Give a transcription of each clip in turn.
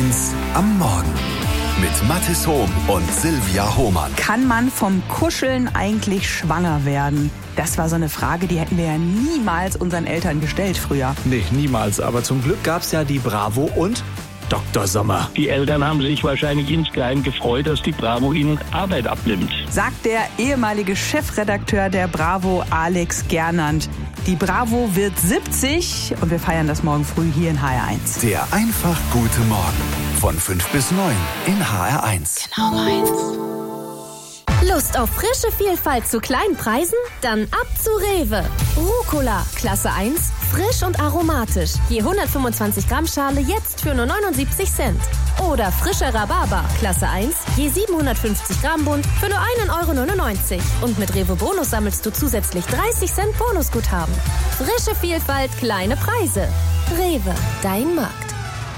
1 am Morgen mit Mathis Hohm und Silvia Hohmann. Kann man vom Kuscheln eigentlich schwanger werden? Das war so eine Frage, die hätten wir ja niemals unseren Eltern gestellt früher. Nee, niemals. Aber zum Glück gab's ja die Bravo und Dr. Sommer. Die Eltern haben sich wahrscheinlich insgeheim gefreut, dass die Bravo ihnen Arbeit abnimmt. Sagt der ehemalige Chefredakteur der Bravo, Alex Gernand. Die Bravo wird 70 und wir feiern das morgen früh hier in HR1. Der einfach gute Morgen von 5 bis 9 in HR1. Genau meins. Lust auf frische Vielfalt zu kleinen Preisen? Dann ab zu Rewe. Rucola, Klasse 1, frisch und aromatisch. Je 125 Gramm Schale jetzt für nur 79 Cent. Oder frischer Rhabarber, Klasse 1, je 750 Gramm Bund für nur 1,99 €. Und mit Rewe Bonus sammelst du zusätzlich 30 Cent Bonusguthaben. Frische Vielfalt, kleine Preise. Rewe, dein Markt.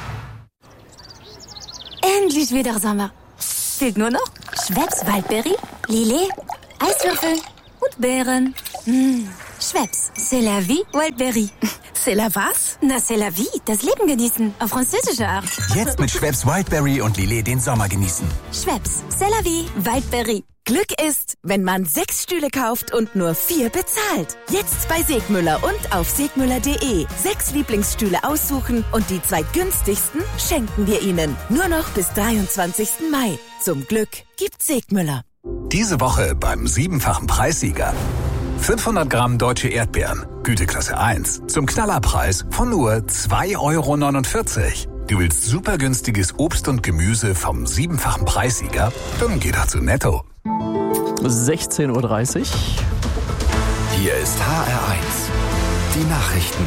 Endlich wieder Sommer. Fehlt nur noch Schweppes Waldbeere, Lillet, Eiswürfel und Beeren. Schweppes, c'est la vie, Waldbeere. C'est la was? Na, c'est la vie, das Leben genießen, auf französische Art. Jetzt mit Schweppes Wildberry und Lillet den Sommer genießen. Schweppes, c'est la vie, Waldbeere. Glück ist, wenn man 6 Stühle kauft und nur 4 bezahlt. Jetzt bei Segmüller und auf segmüller.de. 6 Lieblingsstühle aussuchen und die 2 günstigsten schenken wir Ihnen. Nur noch bis 23. Mai. Zum Glück gibt's Segmüller. Diese Woche beim 7-fachen Preissieger. 500 Gramm deutsche Erdbeeren, Güteklasse 1, zum Knallerpreis von nur 2,49 €. Du willst super günstiges Obst und Gemüse vom 7-fachen Preissieger? Dann geh doch zu Netto. 16:30 Uhr. Hier ist HR1, die Nachrichten.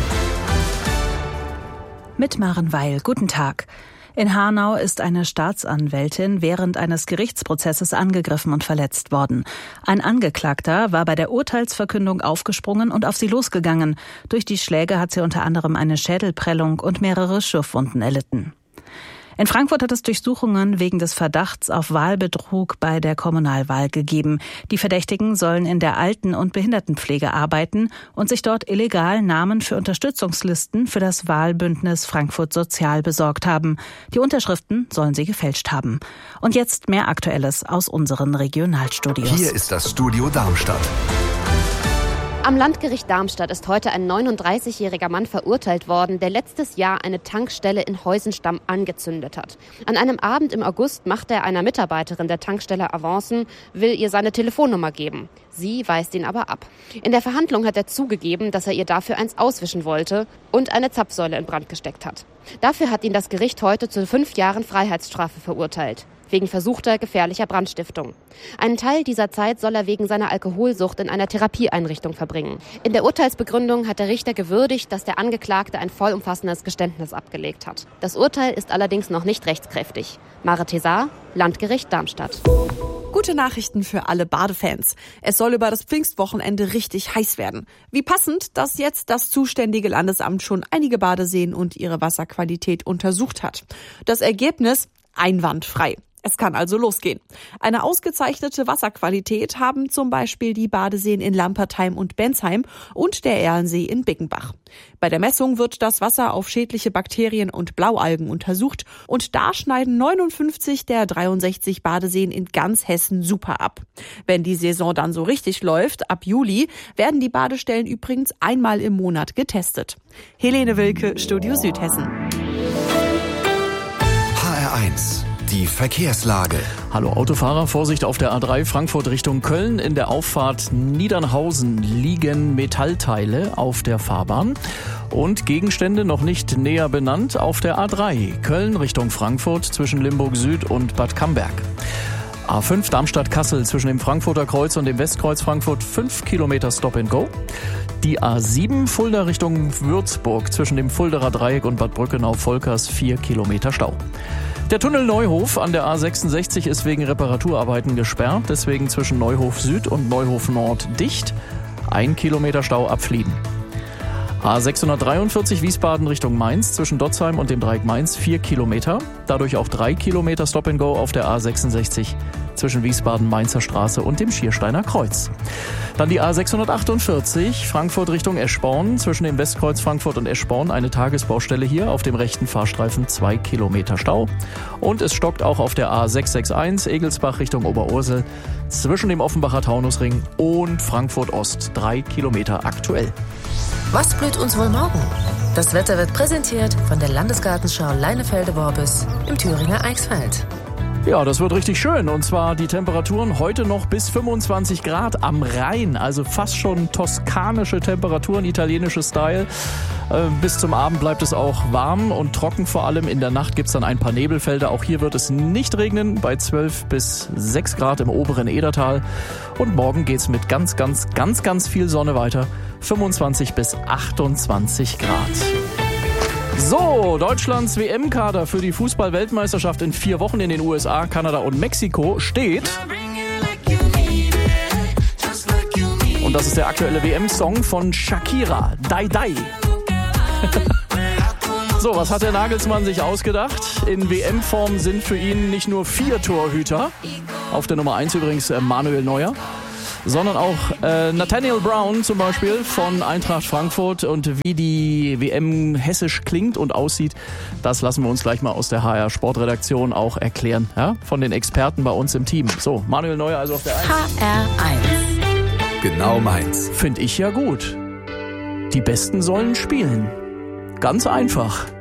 Mit Maren Weil, guten Tag. In Hanau ist eine Staatsanwältin während eines Gerichtsprozesses angegriffen und verletzt worden. Ein Angeklagter war bei der Urteilsverkündung aufgesprungen und auf sie losgegangen. Durch die Schläge hat sie unter anderem eine Schädelprellung und mehrere Schürfwunden erlitten. In Frankfurt hat es Durchsuchungen wegen des Verdachts auf Wahlbetrug bei der Kommunalwahl gegeben. Die Verdächtigen sollen in der Alten- und Behindertenpflege arbeiten und sich dort illegal Namen für Unterstützungslisten für das Wahlbündnis Frankfurt Sozial besorgt haben. Die Unterschriften sollen sie gefälscht haben. Und jetzt mehr Aktuelles aus unseren Regionalstudios. Hier ist das Studio Darmstadt. Am Landgericht Darmstadt ist heute ein 39-jähriger Mann verurteilt worden, der letztes Jahr eine Tankstelle in Heusenstamm angezündet hat. An einem Abend im August macht er einer Mitarbeiterin der Tankstelle Avancen, will ihr seine Telefonnummer geben. Sie weist ihn aber ab. In der Verhandlung hat er zugegeben, dass er ihr dafür eins auswischen wollte und eine Zapfsäule in Brand gesteckt hat. Dafür hat ihn das Gericht heute zu 5 Jahren Freiheitsstrafe verurteilt. Wegen versuchter gefährlicher Brandstiftung. Einen Teil dieser Zeit soll er wegen seiner Alkoholsucht in einer Therapieeinrichtung verbringen. In der Urteilsbegründung hat der Richter gewürdigt, dass der Angeklagte ein vollumfassendes Geständnis abgelegt hat. Das Urteil ist allerdings noch nicht rechtskräftig. Mare Tesar, Landgericht Darmstadt. Gute Nachrichten für alle Badefans. Es soll über das Pfingstwochenende richtig heiß werden. Wie passend, dass jetzt das zuständige Landesamt schon einige Badeseen und ihre Wasserqualität untersucht hat. Das Ergebnis: einwandfrei. Es kann also losgehen. Eine ausgezeichnete Wasserqualität haben zum Beispiel die Badeseen in Lampertheim und Bensheim und der Erlensee in Bickenbach. Bei der Messung wird das Wasser auf schädliche Bakterien und Blaualgen untersucht und da schneiden 59 der 63 Badeseen in ganz Hessen super ab. Wenn die Saison dann so richtig läuft, ab Juli, werden die Badestellen übrigens einmal im Monat getestet. Helene Wilke, Studio Südhessen. HR1, die Verkehrslage. Hallo Autofahrer, Vorsicht auf der A3 Frankfurt Richtung Köln. In der Auffahrt Niedernhausen liegen Metallteile auf der Fahrbahn und Gegenstände noch nicht näher benannt auf der A3 Köln Richtung Frankfurt zwischen Limburg Süd und Bad Camberg. A5 Darmstadt-Kassel zwischen dem Frankfurter Kreuz und dem Westkreuz Frankfurt 5 Kilometer Stop and Go. Die A7 Fulda Richtung Würzburg zwischen dem Fulderer Dreieck und Bad Brückenau-Volkers 4 Kilometer Stau. Der Tunnel Neuhof an der A66 ist wegen Reparaturarbeiten gesperrt, deswegen zwischen Neuhof Süd und Neuhof Nord dicht. 1 Kilometer Stau ab Flieden. A643 Wiesbaden Richtung Mainz zwischen Dotzheim und dem Dreieck Mainz 4 Kilometer. Dadurch auch 3 Kilometer Stop and Go auf der A66 zwischen Wiesbaden-Mainzer Straße und dem Schiersteiner Kreuz. Dann die A648 Frankfurt Richtung Eschborn. Zwischen dem Westkreuz Frankfurt und Eschborn eine Tagesbaustelle hier auf dem rechten Fahrstreifen, 2 Kilometer Stau. Und es stockt auch auf der A661 Egelsbach Richtung Oberursel zwischen dem Offenbacher Taunusring und Frankfurt Ost, 3 Kilometer aktuell. Was blüht uns wohl morgen? Das Wetter wird präsentiert von der Landesgartenschau Leinefelde-Worbis im Thüringer Eichsfeld. Ja, das wird richtig schön. Und zwar die Temperaturen heute noch bis 25 Grad am Rhein. Also fast schon toskanische Temperaturen, italienisches Style. Bis zum Abend bleibt es auch warm und trocken vor allem. In der Nacht gibt es dann ein paar Nebelfelder. Auch hier wird es nicht regnen, bei 12 bis 6 Grad im oberen Edertal. Und morgen geht's mit ganz viel Sonne weiter. 25 bis 28 Grad. So, Deutschlands WM-Kader für die Fußball-Weltmeisterschaft in 4 Wochen in den USA, Kanada und Mexiko steht. Und das ist der aktuelle WM-Song von Shakira, Die Die. So, was hat der Nagelsmann sich ausgedacht? In WM-Form sind für ihn nicht nur 4 Torhüter, auf der Nummer 1 übrigens Manuel Neuer, sondern auch Nathaniel Brown zum Beispiel von Eintracht Frankfurt. Und wie die WM hessisch klingt und aussieht, das lassen wir uns gleich mal aus der HR Sportredaktion auch erklären, ja? Von den Experten bei uns im Team. So, Manuel Neuer also auf der 1. HR1. Genau meins. Finde ich ja gut. Die Besten sollen spielen. Ganz einfach.